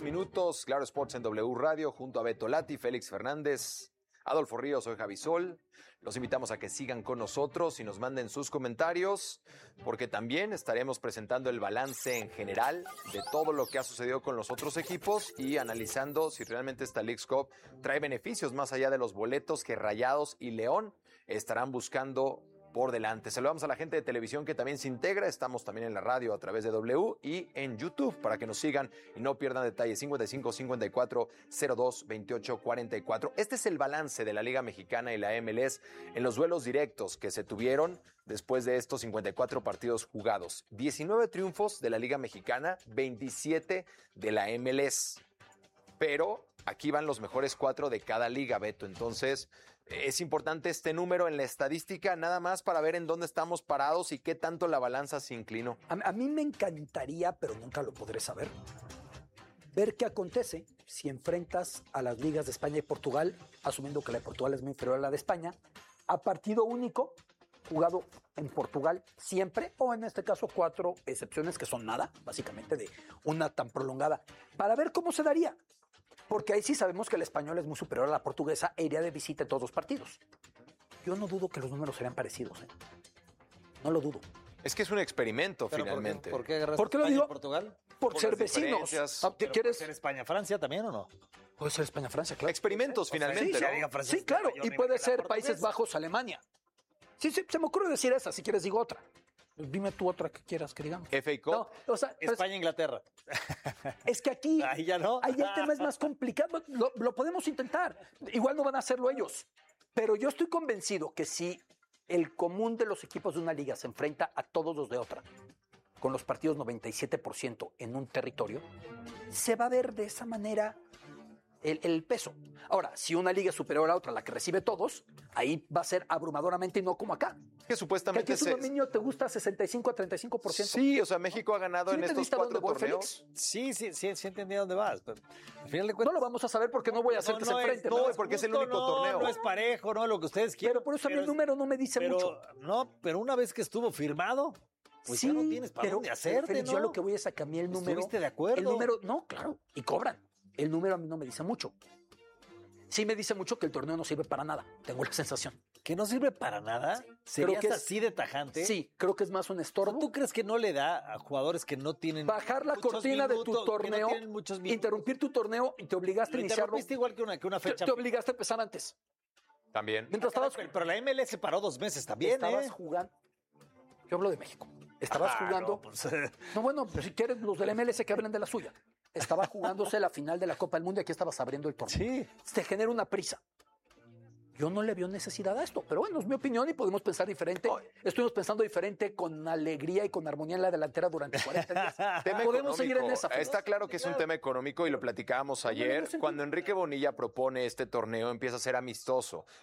minutos, Claro Sports en W Radio, junto a Beto Lati, Félix Fernández, Adolfo Ríos, soy Javi Sol. Los invitamos a que sigan con nosotros y nos manden sus comentarios, porque también estaremos presentando el balance en general de todo lo que ha sucedido con los otros equipos y analizando si realmente esta Leagues Cup trae beneficios más allá de los boletos que Rayados y León estarán buscando por delante. Saludamos a la gente de televisión que también se integra. Estamos también en la radio a través de W y en YouTube para que nos sigan y no pierdan detalles. 55 54 02 28 44. Este es el balance de la Liga Mexicana y la MLS en los duelos directos que se tuvieron después de estos 54 partidos jugados. 19 triunfos de la Liga Mexicana, 27 de la MLS. Pero aquí van los mejores 4 de cada liga, Beto. Entonces, es importante este número en la estadística, nada más para ver en dónde estamos parados y qué tanto la balanza se inclinó. A mí me encantaría, pero nunca lo podré saber, ver qué acontece si enfrentas a las ligas de España y Portugal, asumiendo que la de Portugal es muy inferior a la de España, a partido único, jugado en Portugal siempre, o en este caso 4 excepciones que son nada, básicamente de una tan prolongada, para ver cómo se daría. Porque ahí sí sabemos que el español es muy superior a la portuguesa e iría de visita en todos los partidos. Yo no dudo que los números serían parecidos, ¿eh? No lo dudo. Es que es un experimento, finalmente. ¿Por qué agarraste ¿Por qué lo España digo? y Portugal? Por ser vecinos. ¿Qué quieres? ¿Ser España-Francia también o no? Puede ser España-Francia, claro. Experimentos, finalmente, ¿no? Sí, claro. Y puede ser Países Bajos-Alemania. Sí, se me ocurre decir esa. Si quieres, digo otra. Dime tú otra que quieras que digamos. FA Cup. No, o sea, España-Inglaterra. Es que aquí Ahí ya no. Ahí el tema es más complicado. Lo podemos intentar. Igual no van a hacerlo ellos. Pero yo estoy convencido que si el común de los equipos de una liga se enfrenta a todos los de otra, con los partidos 97% en un territorio, se va a ver de esa manera el peso. Ahora, si una liga es superior a otra, la que recibe todos, ahí va a ser abrumadoramente y no como acá. Que supuestamente que aquí tu dominio te gusta 65 a 35%. Sí, o sea, México ha ganado en estos 4 torneos. Sí, entendí a dónde vas. Pero al final de cuentas, no lo vamos a saber porque no voy a hacer que se enfrenten. No, porque es el único torneo. No es parejo, no lo que ustedes quieren. Pero por eso a mí el número no me dice mucho. No, pero una vez que estuvo firmado, pues sí, ya no tienes para dónde hacerte, Félix, ¿no? Yo lo que voy es a que a mí el número... ¿Estuviste de acuerdo? El número, no, claro, y cobran. El número a mí no me dice mucho. Sí me dice mucho que el torneo no sirve para nada. Tengo la sensación. ¿Que no sirve para nada? ¿Serías así de tajante? Sí, creo que es más un estorbo. ¿Tú crees que no le da a jugadores que no tienen bajar la cortina de tu torneo, interrumpir tu torneo y te obligaste a iniciarlo? Igual que una fecha. Te obligaste a empezar antes. También. Pero la MLS se paró 2 meses también, Estabas jugando. Yo hablo de México. Estabas jugando. No, pues... no, bueno, pero si quieres, los del MLS que hablen de la suya. Estaba jugándose la final de la Copa del Mundo y aquí estabas abriendo el torneo. Sí. Te genera una prisa. Yo no le veo necesidad a esto, pero bueno, es mi opinión y podemos pensar diferente. Estuvimos pensando diferente con alegría y con armonía en la delantera durante 40 días. Podemos seguir en esa. Está claro que es un tema económico y lo platicábamos ayer. Cuando Enrique Bonilla propone este torneo, empieza a ser amistoso.